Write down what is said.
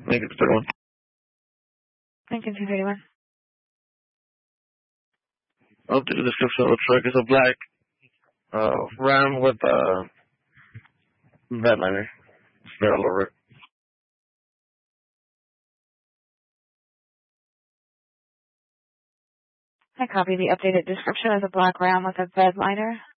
Lincoln 231. Lincoln 231. I'll do the description of the truck. It's a black Ram with a Vetliner. It's all over it. I copy the updated description as a black Ram with a bed liner.